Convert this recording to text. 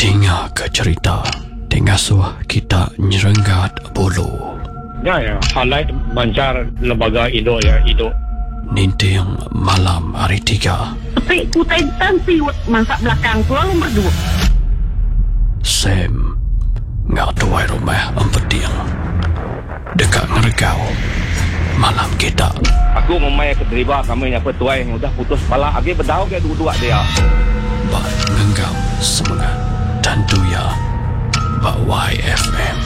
Dengar ke cerita Tengasuh kita nyerenggat bulu. Ya, halai mancar lembaga Indo ya, Indo. Ninting malam hari 3. Tapi kutai tanti masak belakang tu lalu berdua. Sam ngak tuai rumah empeting dekat ngeregau malam kita. Aku memai ke deriba kami apa tuai yang udah putus kepala agi berdau ke dua-dua dia. Bak ngenggam semangat dan tuya Bak YFM.